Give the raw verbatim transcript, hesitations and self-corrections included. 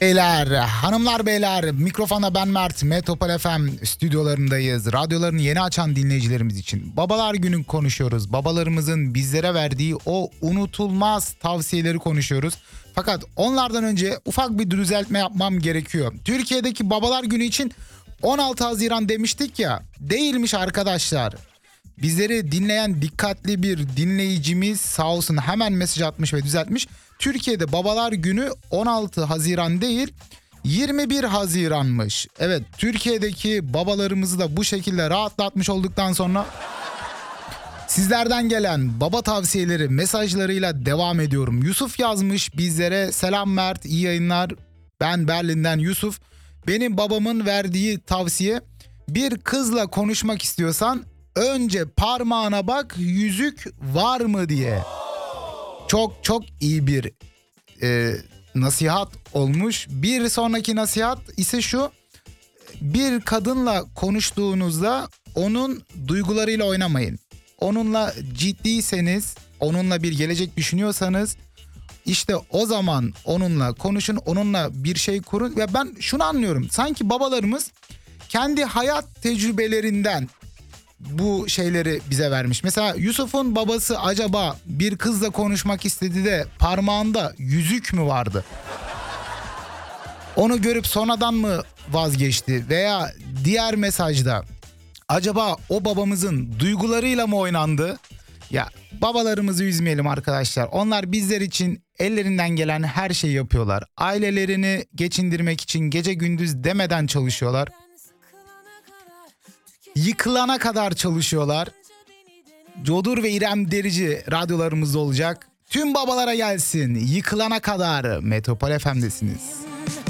Beyler, hanımlar beyler, mikrofona ben Mert, Metropol F M stüdyolarındayız. Radyolarını yeni açan dinleyicilerimiz için Babalar Günü konuşuyoruz. Babalarımızın bizlere verdiği o unutulmaz tavsiyeleri konuşuyoruz. Fakat onlardan önce ufak bir düzeltme yapmam gerekiyor. Türkiye'deki Babalar Günü için on altı Haziran demiştik ya, değilmiş arkadaşlar. Bizleri dinleyen dikkatli bir dinleyicimiz sağ olsun hemen mesaj atmış ve düzeltmiş. Türkiye'de Babalar Günü on altı Haziran değil yirmi bir Haziran'mış. Evet, Türkiye'deki babalarımızı da bu şekilde rahatlatmış olduktan sonra sizlerden gelen baba tavsiyeleri mesajlarıyla devam ediyorum. Yusuf yazmış bizlere, selam Mert, iyi yayınlar, ben Berlin'den Yusuf. Benim babamın verdiği tavsiye, bir kızla konuşmak istiyorsan önce parmağına bak yüzük var mı diye. Çok çok iyi bir e, nasihat olmuş. Bir sonraki nasihat ise şu: bir kadınla konuştuğunuzda onun duygularıyla oynamayın. Onunla ciddiyseniz, onunla bir gelecek düşünüyorsanız işte o zaman onunla konuşun, onunla bir şey kurun. Ve ben şunu anlıyorum, sanki babalarımız kendi hayat tecrübelerinden bu şeyleri bize vermiş. Mesela Yusuf'un babası acaba bir kızla konuşmak istedi de parmağında yüzük mü vardı? Onu görüp sonradan mı vazgeçti? Veya diğer mesajda acaba o babamızın duygularıyla mı oynandı? Ya babalarımızı üzmeyelim arkadaşlar. Onlar bizler için ellerinden gelen her şeyi yapıyorlar. Ailelerini geçindirmek için gece gündüz demeden çalışıyorlar. Yıkılana kadar çalışıyorlar. Codur ve İrem Derici radyolarımızda olacak. Tüm babalara gelsin. Yıkılana kadar Metropol F M'desiniz.